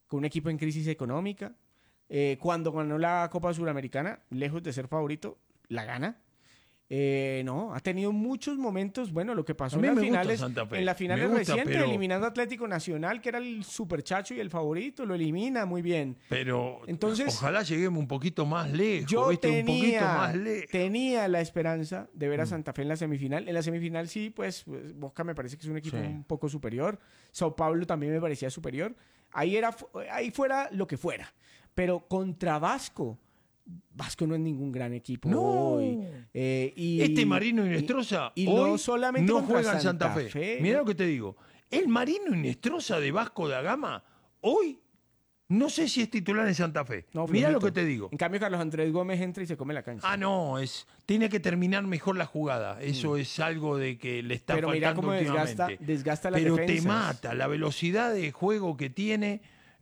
con un equipo en crisis económica. Cuando ganó la Copa Suramericana, lejos de ser favorito, la gana. No, ha tenido muchos momentos. Bueno, lo que pasó A mí en las me gusta finales, Santa Fe. en las finales Me gusta, recientes, pero- eliminando a Atlético Nacional, que era el superchacho y el favorito, lo elimina muy bien. Pero Entonces, ojalá lleguemos un poquito más lejos, yo ¿viste? Un poquito más lejos. tenía la esperanza de ver a Santa Fe en la semifinal. En la semifinal sí, pues Boca me parece que es un equipo Sí. un poco superior. Sao Paulo también me parecía superior. Ahí fuera lo que fuera. Pero contra Vasco no es ningún gran equipo No. hoy. Este Marino Inestrosa y hoy no solamente no contra juega en Santa Fe. Mirá lo que te digo. El Marino Inestrosa de Vasco da Gama hoy no sé si es titular en Santa Fe. No, Mirá lo flojito. que te digo. En cambio, Carlos Andrés Gómez entra y se come la cancha. Ah, no, tiene que terminar mejor la jugada. Eso es algo de que le está Pero mira faltando cómo últimamente. desgasta las Pero defensas. te mata, la velocidad de juego que tiene,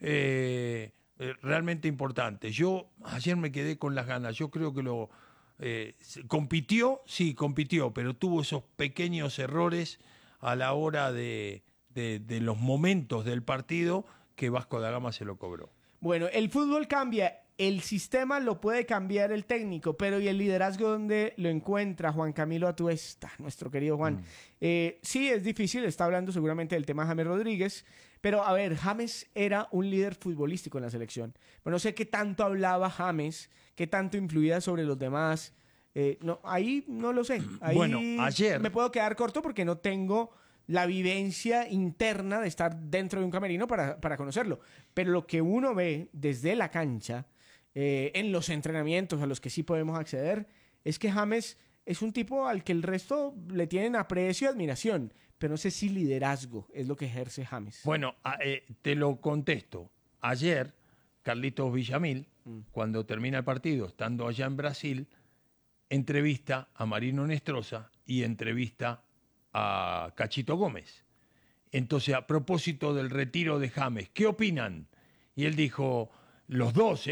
realmente importante. Yo ayer me quedé con las ganas. Yo creo que compitió, pero tuvo esos pequeños errores a la hora de los momentos del partido que Vasco da Gama se lo cobró. Bueno, el fútbol cambia, el sistema lo puede cambiar el técnico, pero ¿y el liderazgo dónde lo encuentra Juan Camilo Atuesta, nuestro querido Juan? Sí, es difícil, está hablando seguramente del tema James Rodríguez, pero a ver, James era un líder futbolístico en la selección. Pero no sé qué tanto hablaba James, qué tanto influía sobre los demás. No, ahí no lo sé. Ahí Bueno, ayer me puedo quedar corto porque no tengo la vivencia interna de estar dentro de un camerino para conocerlo. Pero lo que uno ve desde la cancha, en los entrenamientos a los que sí podemos acceder, es que James es un tipo al que el resto le tienen aprecio y admiración, pero no sé si liderazgo es lo que ejerce James. Bueno, te lo contesto. Ayer, Carlitos Villamil, cuando termina el partido, estando allá en Brasil, entrevista a Marino Inestrosa y entrevista a Cachito Gómez. Entonces, a propósito del retiro de James, ¿qué opinan? Y él dijo, los dos,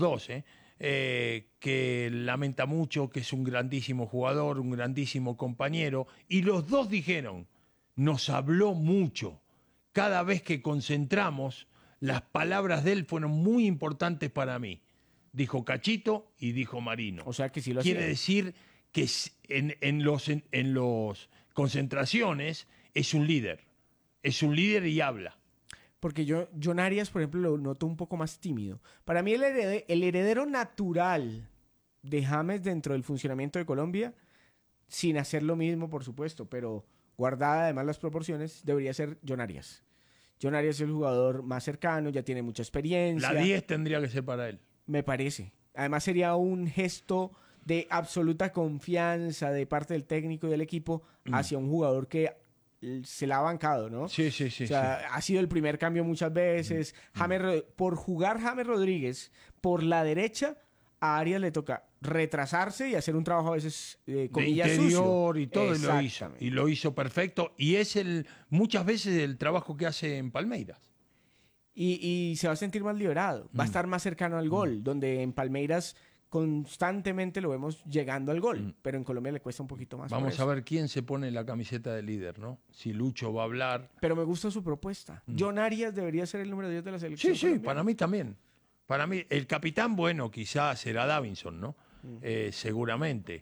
que lamenta mucho, que es un grandísimo jugador, un grandísimo compañero, y los dos dijeron, nos habló mucho. Cada vez que concentramos, las palabras de él fueron muy importantes para mí. Dijo Cachito y dijo Marino. O sea que sí lo Quiere hacía. decir que en los concentraciones es un líder y habla. Porque John Arias, por ejemplo, lo noto un poco más tímido. Para mí el heredero natural de James dentro del funcionamiento de Colombia, sin hacer lo mismo, por supuesto, pero guardada además las proporciones, debería ser John Arias. John Arias es el jugador más cercano, ya tiene mucha experiencia. La 10 tendría que ser para él. Me parece. Además sería un gesto de absoluta confianza de parte del técnico y del equipo hacia un jugador que se la ha bancado, ¿no? Sí. O sea, ha sido el primer cambio muchas veces. Por jugar James Rodríguez por la derecha, a Arias le toca retrasarse y hacer un trabajo a veces, comillas, de interior sucio. y todo, y lo hizo. Exactamente. Y lo hizo perfecto. Y es muchas veces el trabajo que hace en Palmeiras. Y se va a sentir más liberado. Va a estar más cercano al gol, donde en Palmeiras constantemente lo vemos llegando al gol, pero en Colombia le cuesta un poquito más. Vamos a ver quién se pone la camiseta de líder, ¿no? Si Lucho va a hablar. Pero me gusta su propuesta. John Arias debería ser el número 10 de la selección. Sí, para mí también. Para mí, el capitán, bueno, quizás será Davinson, ¿no? Seguramente.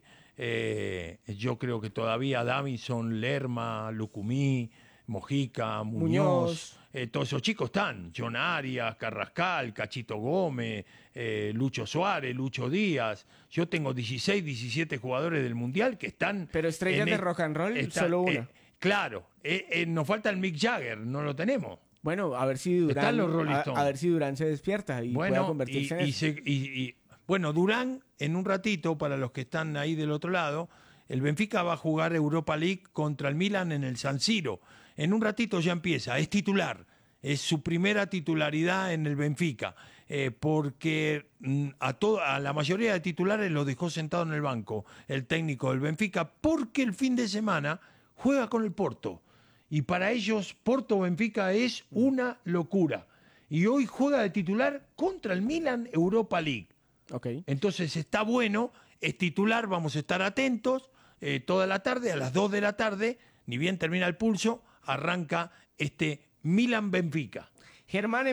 Yo creo que todavía Davinson, Lerma, Lucumí, Mojica, Muñoz. Todos esos chicos están. John Arias, Carrascal, Cachito Gómez, Lucho Suárez, Lucho Díaz. Yo tengo 16, 17 jugadores del Mundial que están... Pero estrellas de rock and roll, solo una. Claro. Nos falta el Mick Jagger, no lo tenemos. Bueno, a ver si Durán, Están los Rolling Stones. a ver si Durán se despierta y pueda convertirse en eso. Bueno, Durán, en un ratito, para los que están ahí del otro lado, el Benfica va a jugar Europa League contra el Milan en el San Siro. En un ratito ya empieza, es titular. Es su primera titularidad en el Benfica, porque a la mayoría de titulares lo dejó sentado en el banco el técnico del Benfica, porque el fin de semana juega con el Porto. Y para ellos, Porto-Benfica es una locura. Y hoy juega de titular contra el Milan Europa League. Okay. Entonces está bueno, es titular, vamos a estar atentos. Toda la tarde, a las 2 de la tarde, ni bien termina el pulso, arranca este Milan-Benfica. Germán